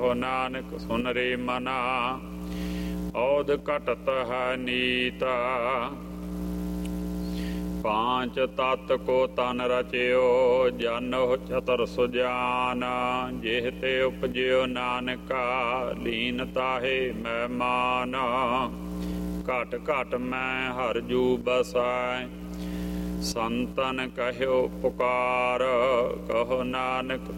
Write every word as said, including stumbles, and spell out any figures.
ਕਹੋ ਨਾਨਕ ਸੁਨ ਰੇ ਮਨਾ। ਔਧ ਘਟਤ ਹੈ ਨੀਤਾ ਪਾਂਚ ਤਤ ਕੋ ਤਨ ਰਚਿਓ। ਜਾਨੋ ਚਤੁਰ ਸੁਜਾਨ ਜਿਹ ਤੇ ਉਪਜਿਓ ਨਾਨਕਾ। ਲੀਨ ਤਾਹੇ ਮਹਿਮਾਨ ਘਟ ਘਟ ਮੈਂ ਹਰ ਜੂ ਬਸੈ। ਸੰਤਨ ਕਹਿਓ ਪੁਕਾਰ ਕਹੋ ਨਾਨਕ